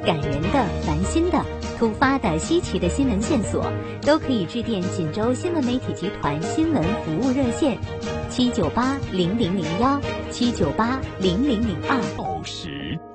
感人的、烦心的、突发的、稀奇的新闻线索，都可以致电锦州新闻媒体集团新闻服务热线7980001，7980002。 报时